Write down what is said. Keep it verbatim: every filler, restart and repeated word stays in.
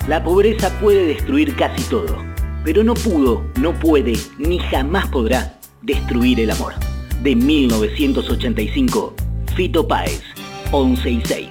La pobreza puede destruir casi todo, pero no pudo, no puede, ni jamás podrá destruir el amor. De mil novecientos ochenta y cinco, Fito Páez, once y seis.